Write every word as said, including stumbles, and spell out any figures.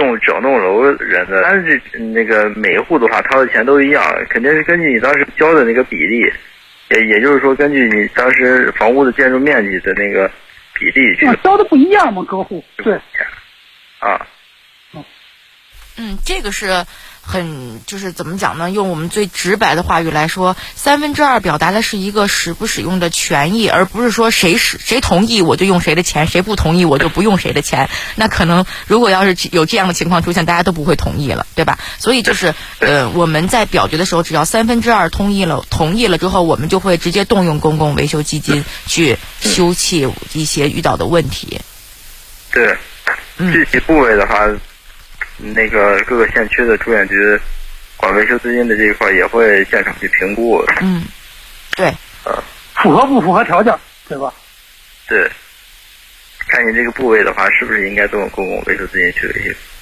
栋整栋楼人的，但是这那个每一户的话掏的钱都一样，肯定是根据你当时交的那个比例，也也就是说根据你当时房屋的建筑面积的那个比例去。 交的不一样嘛，各户对。 啊。 嗯，这个是很就是怎么讲呢？用我们最直白的话语来说，三分之二表达的是一个使不使用的权益，而不是说谁使谁同意我就用谁的钱，谁不同意我就不用谁的钱。那可能如果要是有这样的情况出现，大家都不会同意了，对吧？所以就是呃，我们在表决的时候，只要三分之二同意了，同意了之后，我们就会直接动用公共维修基金去修葺一些遇到的问题。 对，具体部位的话。那个各个县区的住建局管维修资金的这一块也会现场去评估。 嗯，对， 呃， 符合不符合条件，对吧？ 对，看你这个部位的话，是不是应该动用公共维修资金去维修。